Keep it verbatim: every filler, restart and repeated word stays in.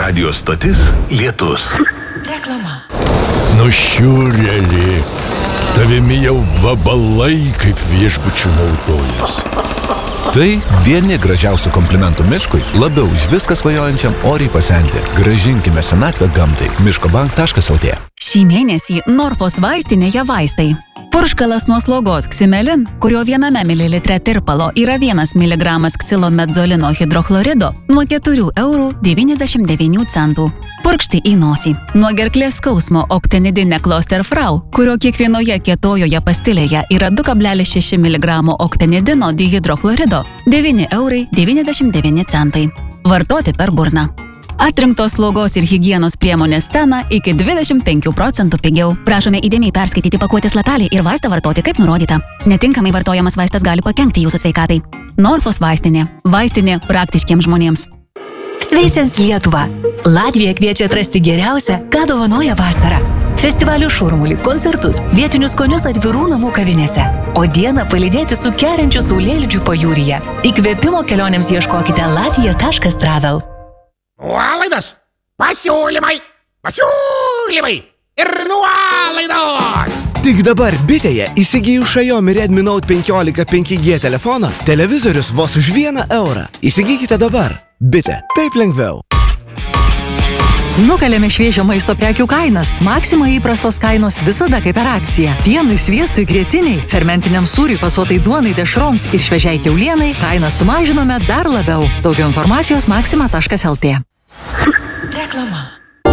Radio stotis Lietus. Reklama. Nušiurėlį, tavimi jau vabalai kaip viešbučių naudojas. Tai vieni gražiausių komplimentų miškui, labiau už viską svajojančiam oriai pasenti. Gražinkime senatvę gamtai. miškobank taškas el tė. Šį mėnesį Norfos vaistinėje vaistai. Purškalas nuo slogos Ximelin, kurio viename mililitre tirpalo yra vienas miligramas ksilomedzolino hidrochlorido, nuo keturių eurų devyniasdešimt devynių centų. Purkšti į nosį. Nuo gerklės skausmo Octenidine Klosterfrau, kurio kiekvienoje kietojoje pastilėje yra du kablelis šeši miligramo Octenidino dihidrochlorido, devyni eurai devyniasdešimt devyni centai. Vartoti per burną. Atrinktos slaugos ir higienos priemonės Stena iki dvidešimt penkių procentų pigiau. Prašome įdėmiai perskaityti pakuotės lapelį ir vaistą vartoti kaip nurodyta. Netinkamai vartojamas vaistas gali pakenkti jūsų sveikatai. Norfos vaistinė. Vaistinė praktiškiems žmonėms. Sveicins Lietuvą. Latvija kviečia atrasti geriausią, ką dovanoja vasara. Festivalių šurmulį, koncertus, vietinius skonius atvirų namų kavinėse. O dieną palydėti su kerinčiu saulėlydžiu pajūryje. Įkvėpimo kelionėms ieškokite latvija taškas travel. Nuolaidos, pasiūlymai, pasiūlymai ir nuolaidos. Tik dabar bitėje įsigijus Xiaomi Redmi Note penkiolika penki G telefoną, televizorius vos už vieną eurą. Įsigykite dabar. Bitė. Taip lengviau. Nukalėme šviežio maisto prekių kainas. Maxima įprastos kainos visada kaip per akciją. Pienui, sviestui, grietiniai, fermentiniam sūriui, pasuotai duonai, dešroms ir šviežiai kiaulienai kainą sumažinome dar labiau. Daugiau informacijos maxima taškas el tė. Reklama.